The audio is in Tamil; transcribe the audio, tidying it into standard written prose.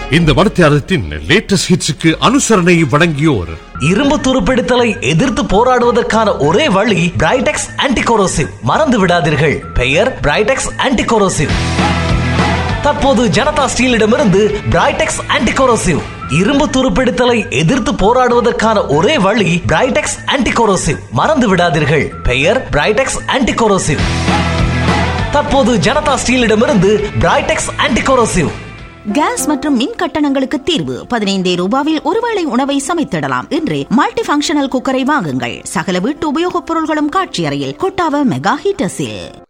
இந்த வடத்தியாரத்தின் லேட்டஸ்ட் ஹிட்ஸுக்கு அனுசரணை வழங்கியோர். இரும்பு துருப்பிடித்தலை எதிர்த்து போராடுவதற்கான ஒரே வழி பிரைடெக்ஸ் ஆன்டிகோரோசிவ். மறந்து விடாதீர்கள், பெயர் பிரைடெக்ஸ் ஆன்டிகோரோசிவ். தற்போது ஜனதா ஸ்டீலிடமிருந்து பிரைடெக்ஸ் ஆன்டிகோரோசிவ். இரும்பு துருப்பிடித்தலை எதிர்த்து போராடுவதற்கான ஒரே வழி பிரைடெக்ஸ் ஆன்டிகோரோசிவ். மறந்து விடாதீர்கள், பெயர் பிரைடெக்ஸ் ஆன்டிகோரோசிவ். தற்போது ஜனதா ஸ்டீலிடமிருந்து பிரைடெக்ஸ் ஆன்டிகோரோசிவ். கேஸ் மற்றும் மின் கட்டணங்களுக்கு தீர்வு. 15 ரூபாவில் ஒருவேளை உணவை சமைத்திடலாம். இன்று மல்டி பங்கஷனல் குக்கரை வாங்குங்கள். சகல வீட்டு உபயோகப் பொருள்களும் காட்சி அறையில் கொட்டாவ மெகா ஹீட்டர்ஸில்.